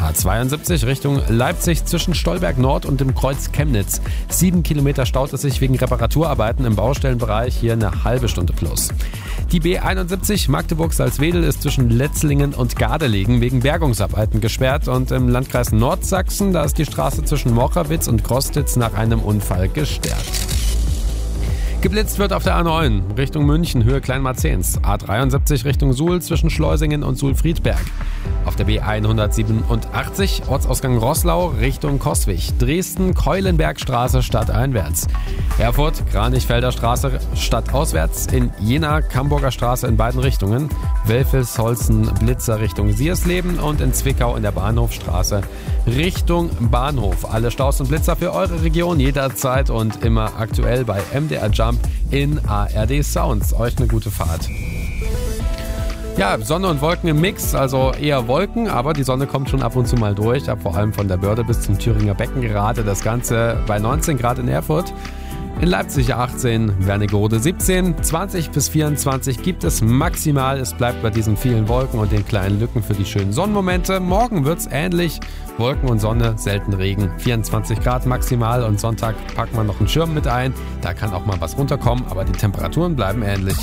A72 Richtung Leipzig zwischen Stolberg Nord und dem Kreuz Chemnitz. 7 Kilometer staut es sich wegen Reparaturarbeiten im Baustellenbereich, hier eine halbe Stunde plus. Die B71 Magdeburg-Salzwedel ist zwischen Letzlingen und Gardelegen wegen Bergungsarbeiten gesperrt und im Landkreis Nordsachsen, da ist die Straße zwischen Mochawitz und Grostitz nach einem Unfall gesperrt. Geblitzt wird auf der A9 Richtung München, Höhe Kleinmarzens. A73 Richtung Suhl zwischen Schleusingen und Suhl-Friedberg. Auf der B187 Ortsausgang Roßlau Richtung Coswig. Dresden Keulenbergstraße stadteinwärts. Erfurt Kranichfelder Straße stadtauswärts. In Jena Camburger Straße in beiden Richtungen. Welfelsholzen Blitzer Richtung Siersleben und in Zwickau in der Bahnhofstraße Richtung Bahnhof. Alle Staus und Blitzer für eure Region jederzeit und immer aktuell bei MDR Jump in ARD Sounds. Euch eine gute Fahrt. Ja, Sonne und Wolken im Mix, also eher Wolken, aber die Sonne kommt schon ab und zu mal durch, vor allem von der Börde bis zum Thüringer Becken gerade. Das Ganze bei 19 Grad in Erfurt. In Leipzig 18, Wernigerode 17, 20 bis 24 gibt es maximal. Es bleibt bei diesen vielen Wolken und den kleinen Lücken für die schönen Sonnenmomente. Morgen wird's ähnlich. Wolken und Sonne, selten Regen. 24 Grad maximal und Sonntag packen wir noch einen Schirm mit ein. Da kann auch mal was runterkommen, aber die Temperaturen bleiben ähnlich.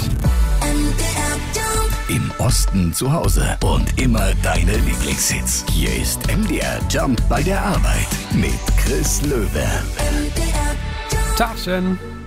Im Osten zu Hause und immer deine Lieblingshits. Hier ist MDR Jump bei der Arbeit mit Chris Löwe. Tagchen!